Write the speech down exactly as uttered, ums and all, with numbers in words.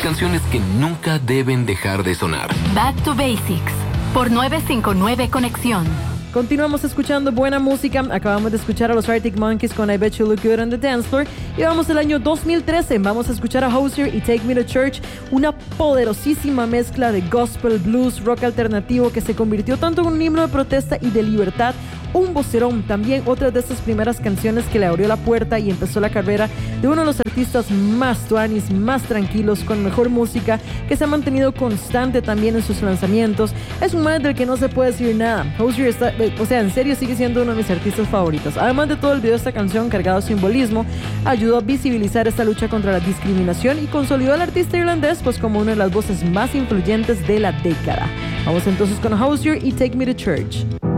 canciones que nunca deben dejar de sonar. Back to Basics, por novecientos cincuenta y nueve Conexión. Continuamos escuchando buena música. Acabamos de escuchar a los Arctic Monkeys con I Bet You Look Good on the Dance Floor. Y vamos al año dos mil trece. Vamos a escuchar a Hozier y Take Me to Church. Una poderosísima mezcla de gospel, blues, rock alternativo que se convirtió tanto en un himno de protesta y de libertad. Un vocerón, también otra de estas primeras canciones que le abrió la puerta y empezó la carrera de uno de los artistas más tuanis, más tranquilos, con mejor música, que se ha mantenido constante también en sus lanzamientos. Es un man del que no se puede decir nada. Hozier está, o sea, en serio sigue siendo uno de mis artistas favoritos. Además de todo, el video de esta canción, cargado de simbolismo, ayudó a visibilizar esta lucha contra la discriminación y consolidó al artista irlandés pues como una de las voces más influyentes de la década. Vamos entonces con Hozier y Take Me to Church.